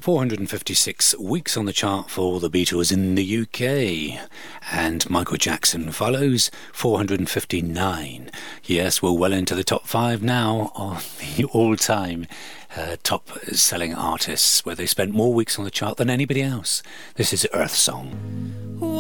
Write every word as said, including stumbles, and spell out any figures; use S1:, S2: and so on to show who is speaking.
S1: four hundred fifty-six weeks on the chart for the Beatles in the U K. And Michael Jackson follows, four hundred fifty-nine. Yes, we're well into the top five now of the all-time uh, top-selling artists, where they spent more weeks on the chart than anybody else. This is Earth Song.